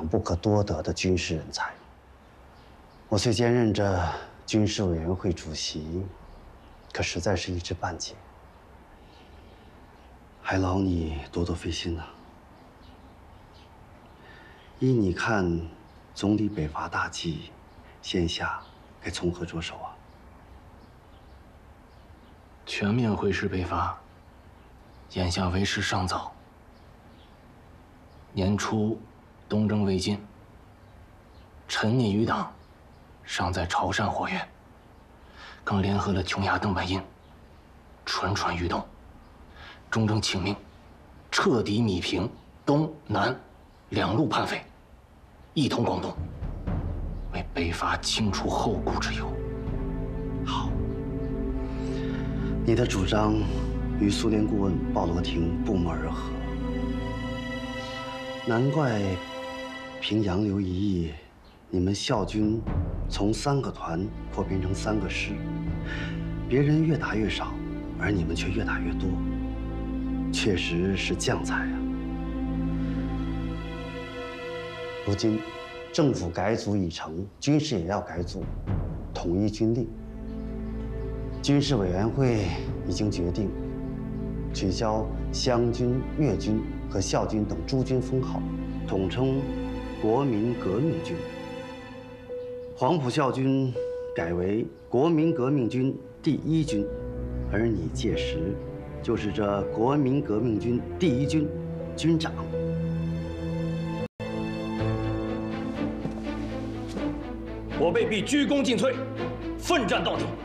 场不可多得的军事人才。我虽兼任着军事委员会主席，可实在是一知半解，还劳你多多费心呐。依你看，总理北伐大计，现下该从何着手啊？ 全面会师北伐，眼下为时尚早。年初，东征魏晋，陈聂余党尚在潮汕活跃，更联合了琼崖邓白印，蠢蠢欲动。中正请命，彻底弭平东南两路叛匪，一统广东，为北伐清除后顾之忧。 好，你的主张与苏联顾问鲍罗廷不谋而合。难怪凭杨刘一役，你们校军从3个团扩编成3个师，别人越打越少，而你们却越打越多，确实是将才啊！如今政府改组已成，军事也要改组，统一军令。军事委员会已经决定取消湘军、粤军和校军等诸军封号，统称国民革命军。黄埔校军改为国民革命军第1军，而你届时就是这国民革命军第1军军长。 我辈必鞠躬尽瘁，奋战到底。